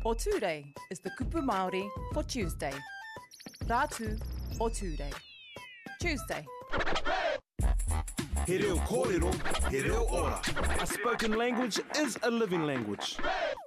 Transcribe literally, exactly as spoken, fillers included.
O Ture is the kupu Māori for Tuesday. Ratu o Ture. Tuesday. He reo kōrero, he reo ora. A spoken language is a living language.